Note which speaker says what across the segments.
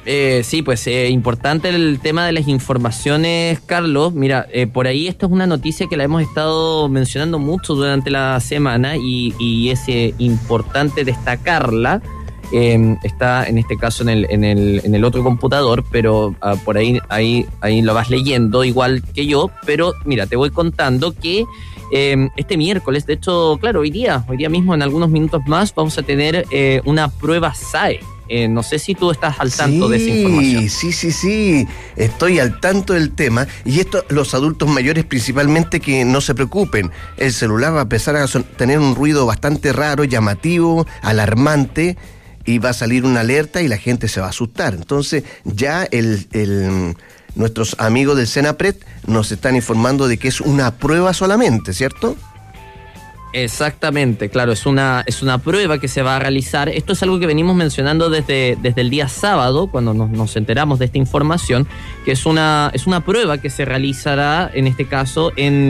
Speaker 1: Sí, pues importante el tema de las informaciones, Carlos. Mira, por ahí esto es una noticia que la hemos estado mencionando mucho durante la semana y es importante destacarla. Está en este caso en el otro computador, pero por ahí lo vas leyendo igual que yo. Pero mira, te voy contando que este miércoles, de hecho, claro, hoy día mismo en algunos minutos más vamos a tener una prueba SAE. No sé si tú estás al tanto de esa información.
Speaker 2: Sí, estoy al tanto del tema. Y esto, los adultos mayores principalmente, que no se preocupen. El celular va a empezar a tener un ruido bastante raro, llamativo, alarmante, y va a salir una alerta y la gente se va a asustar. Entonces ya nuestros amigos del Senapred nos están informando de que es una prueba solamente, ¿cierto?
Speaker 1: Exactamente, claro, es una prueba que se va a realizar. Esto es algo que venimos mencionando desde el día sábado, cuando nos enteramos de esta información, que es una prueba que se realizará, en este caso,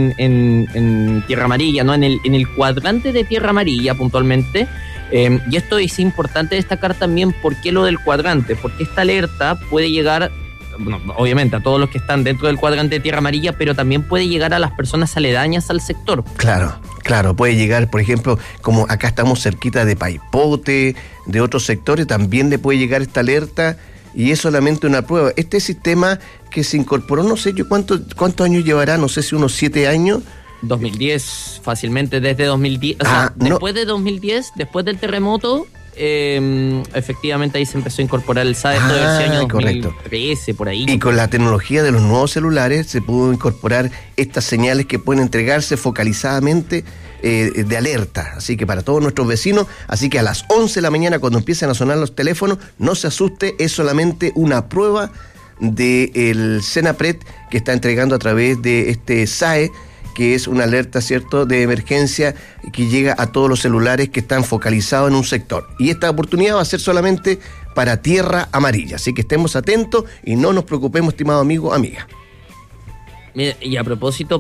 Speaker 1: en Tierra Amarilla, ¿no? En el cuadrante de Tierra Amarilla, puntualmente. Y esto es importante destacar también por qué lo del cuadrante, porque esta alerta puede llegar, bueno, obviamente a todos los que están dentro del cuadrante de Tierra Amarilla, pero también puede llegar a las personas aledañas al sector.
Speaker 2: Claro, puede llegar, por ejemplo, como acá estamos cerquita de Paipote, de otros sectores, también le puede llegar esta alerta, y es solamente una prueba. Este sistema que se incorporó, no sé yo cuántos años llevará, no sé si unos 7 años.
Speaker 1: 2010, fácilmente desde 2010, o sea, después de 2010, después del terremoto, efectivamente ahí se empezó a incorporar el SAE, todo ese año 2013, por ahí.
Speaker 2: Y con la tecnología de los nuevos celulares se pudo incorporar estas señales que pueden entregarse focalizadamente de alerta, así que para todos nuestros vecinos, así que a las 11 de la mañana cuando empiecen a sonar los teléfonos, no se asuste, es solamente una prueba del Senapred que está entregando a través de este SAE, que es una alerta, ¿cierto?, de emergencia que llega a todos los celulares que están focalizados en un sector. Y esta oportunidad va a ser solamente para Tierra Amarilla, así que estemos atentos y no nos preocupemos, estimado amigo, amiga.
Speaker 1: Mira, y a propósito,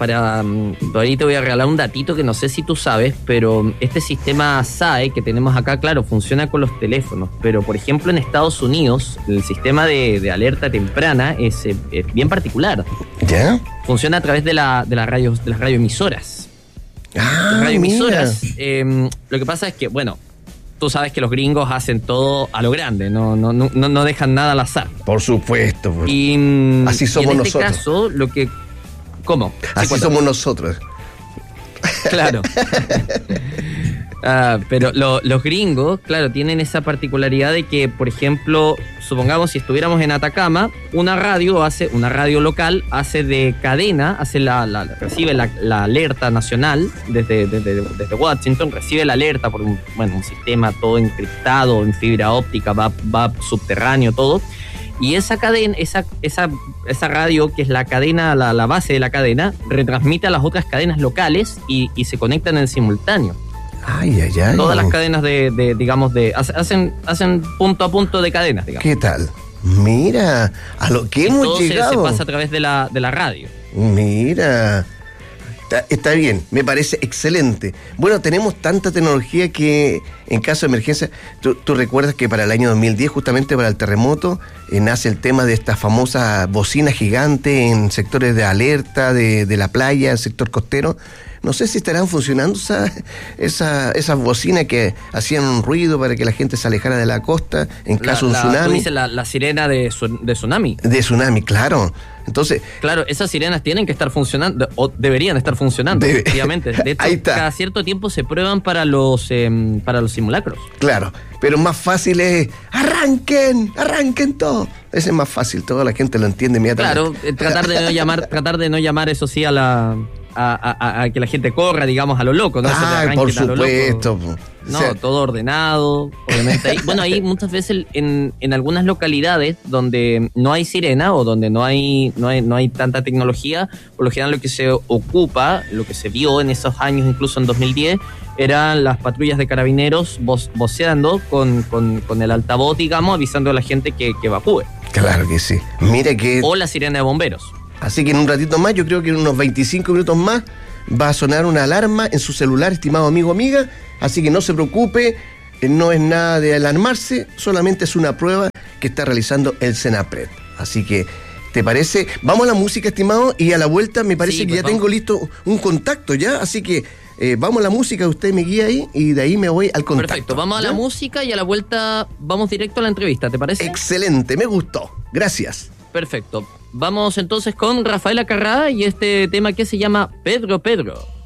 Speaker 1: ahí te voy a regalar un datito que no sé si tú sabes, pero este sistema SAE que tenemos acá, claro, funciona con los teléfonos, pero por ejemplo en Estados Unidos el sistema de alerta temprana es bien particular.
Speaker 2: ¿Ya?
Speaker 1: Funciona a través de las radioemisoras. Las radioemisoras, lo que pasa es que, bueno, tú sabes que los gringos hacen todo a lo grande, no dejan nada al azar.
Speaker 2: Por supuesto.
Speaker 1: Y
Speaker 2: así somos nosotros.
Speaker 1: En este caso, ¿cómo?
Speaker 2: Así somos nosotros.
Speaker 1: Claro. Pero los gringos, claro, tienen esa particularidad de que, por ejemplo, supongamos si estuviéramos en Atacama, una radio local hace de cadena, recibe la alerta nacional desde Washington, recibe la alerta por un sistema todo encriptado en fibra óptica, va subterráneo todo. Y esa cadena, esa radio, que es la cadena, la base de la cadena, retransmite a las otras cadenas locales y se conectan en simultáneo.
Speaker 2: Ay.
Speaker 1: Todas las cadenas hacen punto a punto de cadenas, digamos.
Speaker 2: ¿Qué tal? Mira, a lo que hemos llegado.
Speaker 1: Se pasa a través de la radio.
Speaker 2: Mira, está bien, me parece excelente. Bueno, tenemos tanta tecnología que en caso de emergencia, tú recuerdas que para el año 2010, justamente para el terremoto, nace el tema de esta famosa bocina gigante en sectores de alerta, de la playa, el sector costero. No sé si estarán funcionando esas bocinas que hacían un ruido para que la gente se alejara de la costa en caso de un tsunami.
Speaker 1: Tú dices la sirena de tsunami.
Speaker 2: De tsunami, claro. Entonces,
Speaker 1: claro, esas sirenas tienen que estar funcionando, o deberían estar funcionando, efectivamente. De hecho, cada cierto tiempo se prueban para los simulacros.
Speaker 2: Claro, pero más fácil es arranquen todo. Ese es más fácil, toda la gente lo entiende inmediatamente.
Speaker 1: Claro, tratar de no llamar, eso sí, a que la gente corra, digamos, a lo loco, ¿no?
Speaker 2: Por supuesto.
Speaker 1: No, todo ordenado, obviamente. Ahí muchas veces en algunas localidades donde no hay sirena o donde no hay tanta tecnología, por lo general lo que se ocupa, lo que se vio en esos años, incluso en 2010, eran las patrullas de carabineros voceando con el altavoz, digamos, avisando a la gente que evacúe.
Speaker 2: Claro que sí.
Speaker 1: O la sirena de bomberos.
Speaker 2: Así que en un ratito más, yo creo que en unos 25 minutos más, va a sonar una alarma en su celular, estimado amigo o amiga. Así que no se preocupe, no es nada de alarmarse, solamente es una prueba que está realizando el Senapred. Así que, ¿te parece? Vamos a la música, estimado, y a la vuelta me parece que ya tengo listo un contacto ya, así que vamos a la música, usted me guía ahí y de ahí me voy al contacto.
Speaker 1: Perfecto, vamos a la música y a la vuelta vamos directo a la entrevista, ¿te parece?
Speaker 2: Excelente, me gustó. Gracias.
Speaker 1: Perfecto. Vamos entonces con Rafaela Carrá y este tema que se llama Pedro Pedro.